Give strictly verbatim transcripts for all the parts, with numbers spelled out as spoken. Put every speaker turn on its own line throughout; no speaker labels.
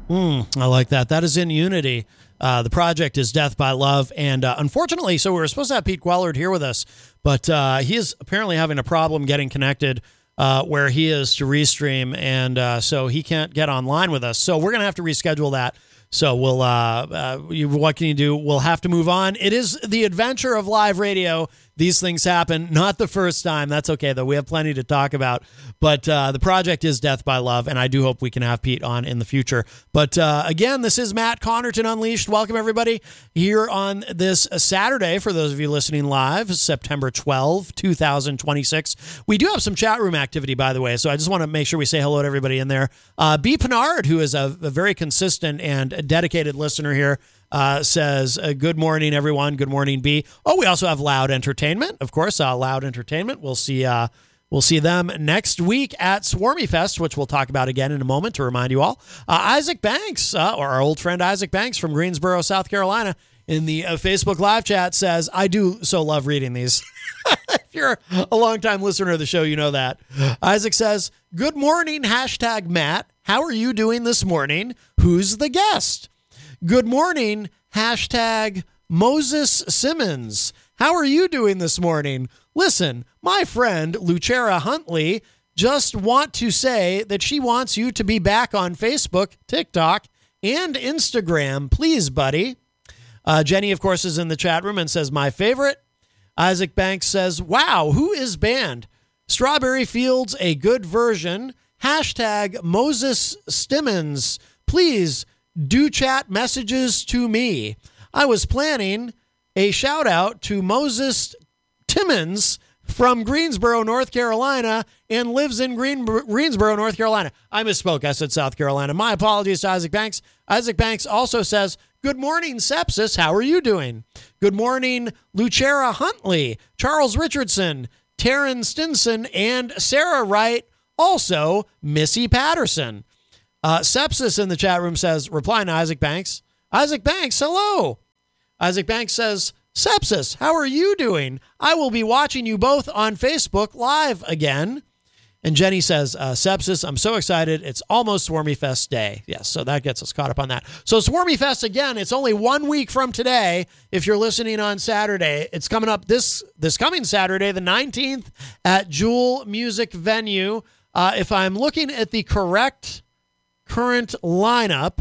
Mm, I like that. That is In Unity. Uh, the project is Death by Love. And uh, unfortunately, so we were supposed to have Pete Gwellard here with us, but uh, he is apparently having a problem getting connected uh, where he is to Restream. And uh, so he can't get online with us. So we're going to have to reschedule that. So we'll, uh, uh, you, what can you do? We'll have to move on. It is the adventure of live radio. These things happen. Not the first time. That's okay, though. We have plenty to talk about. But uh, the project is Death by Love, and I do hope we can have Pete on in the future. But uh, again, this is Matt Connerton Unleashed. Welcome, everybody, here on this Saturday. For those of you listening live, September twelfth, twenty twenty-six. We do have some chat room activity, by the way, so I just want to make sure we say hello to everybody in there. Uh, B. Pinard, who is a, a very consistent and dedicated listener here, Uh, says, uh, good morning, everyone. Good morning, B. Oh, we also have Loud Entertainment, of course. Uh, Loud Entertainment. We'll see uh, we'll see them next week at Swarmy Fest, which we'll talk about again in a moment to remind you all. Uh, Isaac Banks, uh, or our old friend Isaac Banks from Greensboro, South Carolina, in the uh, Facebook live chat says, I do so love reading these. If you're a longtime listener of the show, you know that. Isaac says, good morning, hashtag Matt. How are you doing this morning? Who's the guest? Good morning, hashtag Moses Simmons. How are you doing this morning? Listen, my friend Lucera Huntley just want to say that she wants you to be back on Facebook, TikTok, and Instagram. Please, buddy. Uh, Jenny, of course, is in the chat room and says, my favorite. Isaac Banks says, wow, who is banned? Strawberry Fields, a good version. Hashtag Moses Stimmons. Please do chat messages to me. I was planning a shout out to Moses Timmons from Greensboro, North Carolina, and lives in Green, Greensboro, North Carolina. I misspoke. I said South Carolina. My apologies to Isaac Banks. Isaac Banks also says, good morning, Sepsis. How are you doing? Good morning, Lucera Huntley, Charles Richardson, Taryn Stinson, and Sarah Wright. Also, Missy Patterson. Uh, Sepsis in the chat room says, replying to Isaac Banks. Isaac Banks, hello. Isaac Banks says, Sepsis, how are you doing? I will be watching you both on Facebook Live again. And Jenny says, uh, Sepsis, I'm so excited. It's almost Swarmy Fest Day. Yes, so that gets us caught up on that. So Swarmy Fest, again, it's only one week from today. If you're listening on Saturday, it's coming up this, this coming Saturday, the nineteenth, at Jewel Music Venue. Uh, if I'm looking at the correct current lineup,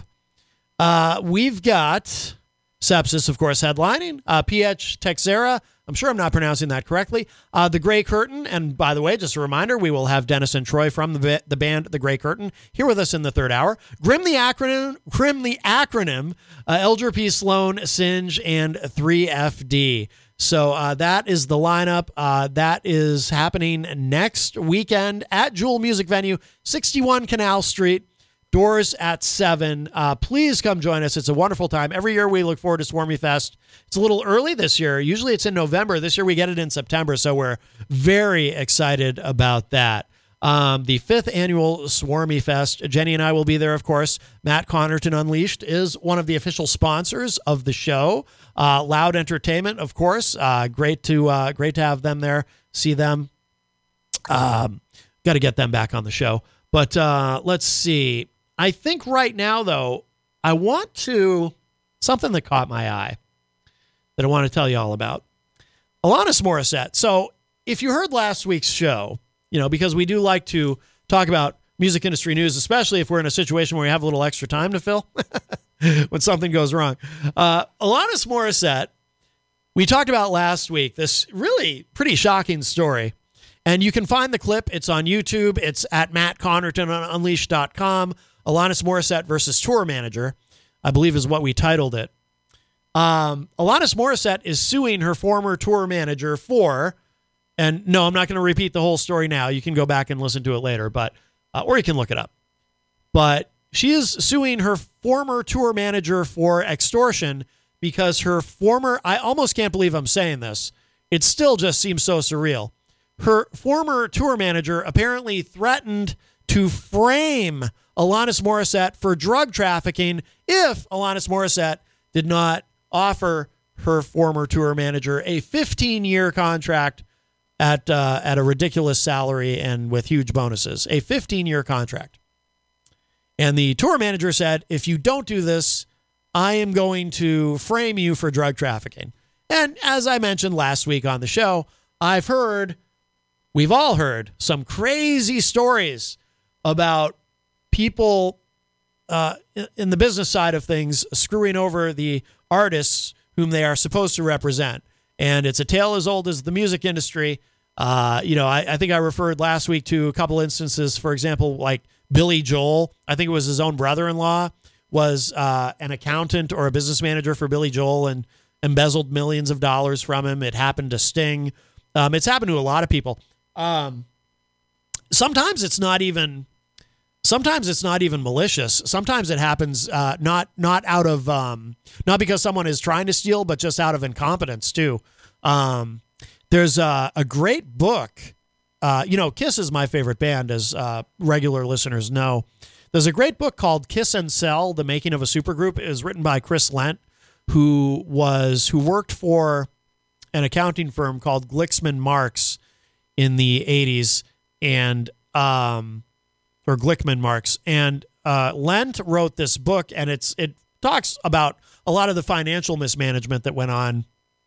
uh, we've got Sepsis, of course, headlining, uh, P H Texera. I'm sure I'm not pronouncing that correctly. Uh, the Grey Curtain. And by the way, just a reminder, we will have Dennis and Troy from the, the band The Grey Curtain here with us in the third hour. Grim the Acronym, Grim the Acronym, uh, Eldra P. Sloan, Singe, and three F D. So uh, that is the lineup. Uh, that is happening next weekend at Jewel Music Venue, sixty-one Canal Street. Doors at seven. Uh, please come join us. It's a wonderful time. Every year we look forward to Swarmy Fest. It's a little early this year. Usually it's in November. This year we get it in September, so we're very excited about that. Um, the fifth annual Swarmy Fest. Jenny and I will be there, of course. Matt Connerton Unleashed is one of the official sponsors of the show. Uh, Loud Entertainment, of course. Uh, great to uh, great to have them there. See them. Um, got to get them back on the show. But uh, let's see. I think right now, though, I want to, something that caught my eye that I want to tell you all about. Alanis Morissette. So if you heard last week's show, you know, because we do like to talk about music industry news, especially if we're in a situation where we have a little extra time to fill when something goes wrong. Uh, Alanis Morissette, we talked about last week, this really pretty shocking story. And you can find the clip. It's on YouTube. It's at Matt Connerton on unleashed dot com. Alanis Morissette versus tour manager, I believe is what we titled it. Um, Alanis Morissette is suing her former tour manager for, and no, I'm not going to repeat the whole story now. You can go back and listen to it later, but uh, or you can look it up. But she is suing her former tour manager for extortion because her former, I almost can't believe I'm saying this. It still just seems so surreal. Her former tour manager apparently threatened to frame Alanis Morissette for drug trafficking if Alanis Morissette did not offer her former tour manager a fifteen-year contract at uh, at a ridiculous salary and with huge bonuses. A fifteen-year contract. And the tour manager said, if you don't do this, I am going to frame you for drug trafficking. And as I mentioned last week on the show, I've heard, we've all heard some crazy stories about people uh, in the business side of things screwing over the artists whom they are supposed to represent. And it's a tale as old as the music industry. Uh, you know, I, I think I referred last week to a couple instances, for example, like Billy Joel. I think it was his own brother-in-law was uh, an accountant or a business manager for Billy Joel and embezzled millions of dollars from him. It happened to Sting. Um, it's happened to a lot of people. Um, sometimes it's not even, sometimes it's not even malicious. Sometimes it happens uh, not not out of, um, not because someone is trying to steal, but just out of incompetence too. Um, there's a, a great book. Uh, you know, Kiss is my favorite band, as uh, regular listeners know. There's a great book called Kiss and Sell: The Making of a Supergroup. It was written by Chris Lent, who was who worked for an accounting firm called Glicksman Marks in the eighties, and um, or Glickman Marks. And uh, Lent wrote this book, and it's it talks about a lot of the financial mismanagement that went on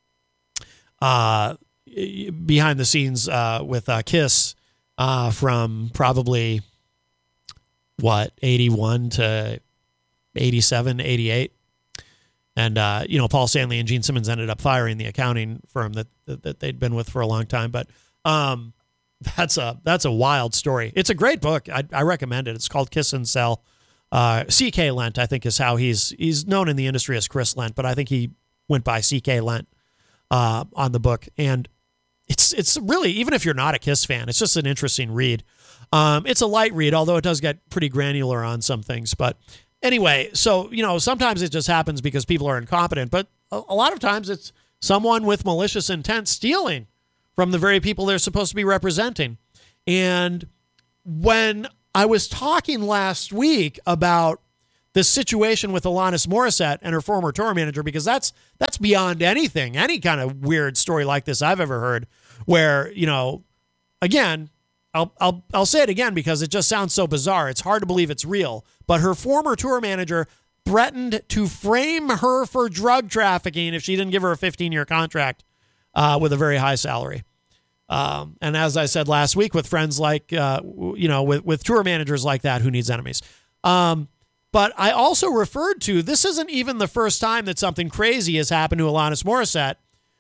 uh, behind the scenes uh, with uh, Kiss uh, from probably, what, eighty-one to eighty-seven, eighty-eight. And, uh, you know, Paul Stanley and Gene Simmons ended up firing the accounting firm that, that, that they'd been with for a long time. But um, that's a that's a wild story. It's a great book. I, I recommend it. It's called Kiss and Sell. Uh, C K Lent, I think, is how he's he's known in the industry as Chris Lent, but I think he went by C K Lent uh, on the book. And it's it's really, even if you're not a Kiss fan, it's just an interesting read. Um, it's a light read, although it does get pretty granular on some things. But anyway, so, you know, sometimes it just happens because people are incompetent, but a, a lot of times it's someone with malicious intent stealing from the very people they're supposed to be representing. And when I was talking last week about this situation with Alanis Morissette and her former tour manager, because that's that's beyond anything, any kind of weird story like this I've ever heard, where, you know, again, I'll I'll I'll say it again because it just sounds so bizarre. It's hard to believe it's real. But her former tour manager threatened to frame her for drug trafficking if she didn't give her a fifteen-year contract uh, with a very high salary. Um, and as I said last week, with friends like, uh, you know, with, with tour managers like that, who needs enemies? Um, but I also referred to, this isn't even the first time that something crazy has happened to Alanis Morissette.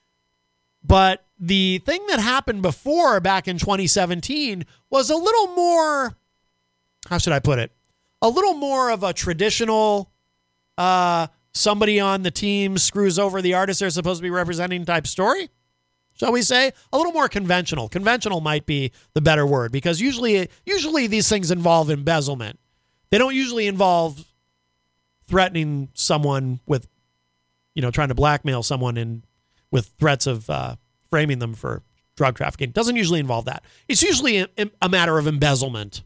But the thing that happened before, back in twenty seventeen, was a little more, how should I put it? A little more of a traditional, uh, somebody on the team screws over the artist they're supposed to be representing type story, shall we say? A little more conventional. Conventional might be the better word, because usually, usually these things involve embezzlement. They don't usually involve threatening someone with, you know, trying to blackmail someone in with threats of uh, framing them for drug trafficking. It doesn't usually involve that. It's usually a, a matter of embezzlement.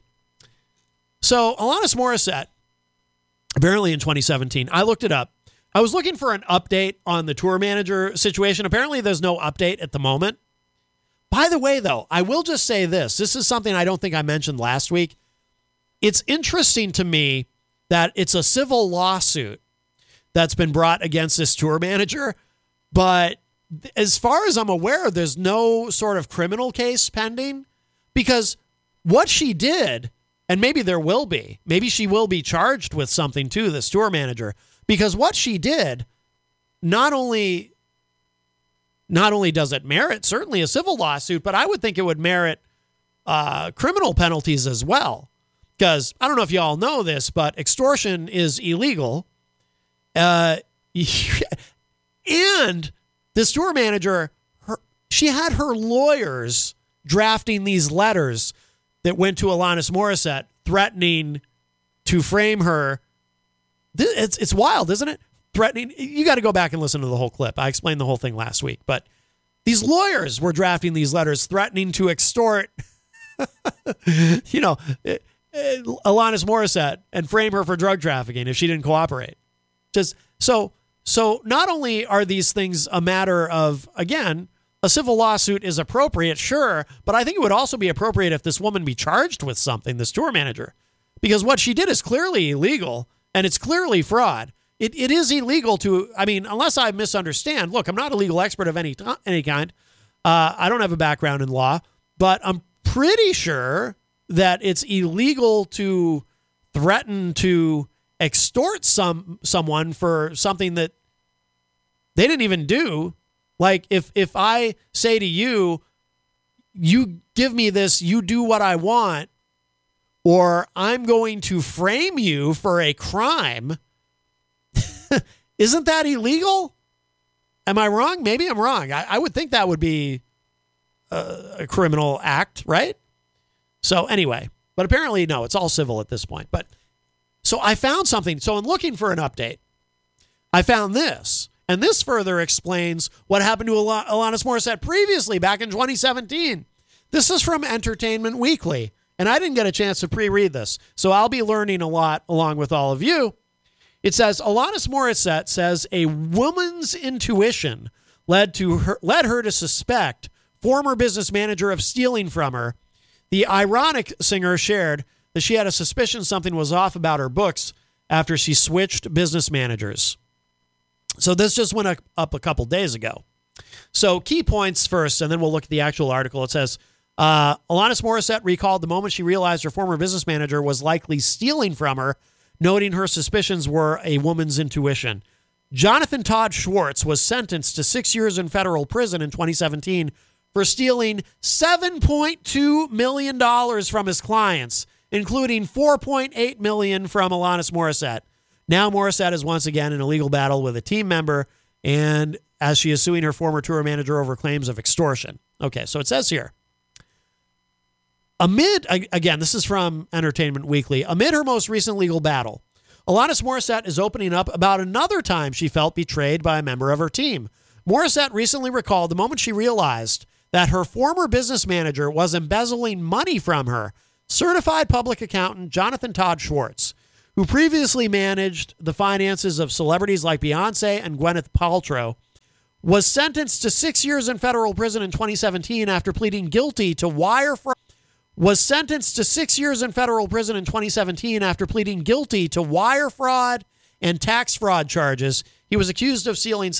So Alanis Morissette, apparently in twenty seventeen, I looked it up. I was looking for an update on the tour manager situation. Apparently there's no update at the moment. By the way, though, I will just say this. This is something I don't think I mentioned last week. It's interesting to me that it's a civil lawsuit that's been brought against this tour manager, but as far as I'm aware, there's no sort of criminal case pending, because what she did, and maybe there will be, maybe she will be charged with something too, this tour manager, because what she did, not only, not only does it merit certainly a civil lawsuit, but I would think it would merit uh, criminal penalties as well. Because I don't know if you all know this, but extortion is illegal. Uh, and this tour manager, her, she had her lawyers drafting these letters that went to Alanis Morissette threatening to frame her. It's it's wild, isn't it? Threatening. You got to go back and listen to the whole clip. I explained the whole thing last week. But these lawyers were drafting these letters threatening to extort, you know, Alanis Morissette and frame her for drug trafficking if she didn't cooperate. Just so so not only are these things a matter of, again, a civil lawsuit is appropriate, sure, but I think it would also be appropriate if this woman be charged with something, this tour manager, because what she did is clearly illegal and it's clearly fraud. It it is illegal to, I mean, unless I misunderstand. Look, I'm not a legal expert of any any kind. Uh, I don't have a background in law, but I'm pretty sure that it's illegal to threaten to extort some someone for something that they didn't even do. Like if if I say to you, you give me this, you do what I want, or I'm going to frame you for a crime, isn't that illegal? Am I wrong? Maybe I'm wrong. I, I would think that would be a, a criminal act, right? So anyway, but apparently, no, it's all civil at this point. But so I found something. So in looking for an update, I found this. And this further explains what happened to Al- Alanis Morissette previously back in twenty seventeen. This is from Entertainment Weekly. And I didn't get a chance to pre-read this, so I'll be learning a lot along with all of you. It says, Alanis Morissette says a woman's intuition led to her led her to suspect former business manager of stealing from her. The ironic singer shared that she had a suspicion something was off about her books after she switched business managers. So this just went up a couple days ago. So key points first, and then we'll look at the actual article. It says, uh, Alanis Morissette recalled the moment she realized her former business manager was likely stealing from her, noting her suspicions were a woman's intuition. Jonathan Todd Schwartz was sentenced to six years in federal prison in twenty seventeen for stealing seven point two million dollars from his clients, including four point eight million dollars from Alanis Morissette. Now Morissette is once again in a legal battle with a team member, and as she is suing her former tour manager over claims of extortion. Okay, so it says here, amid, again, this is from Entertainment Weekly, amid her most recent legal battle, Alanis Morissette is opening up about another time she felt betrayed by a member of her team. Morissette recently recalled the moment she realized that her former business manager was embezzling money from her. Certified public accountant Jonathan Todd Schwartz, who previously managed the finances of celebrities like Beyonce and Gwyneth Paltrow, was sentenced to six years in federal prison in twenty seventeen after pleading guilty to wire fraud. Was sentenced to six years in federal prison in twenty seventeen after pleading guilty to wire fraud and tax fraud charges. He was accused of stealing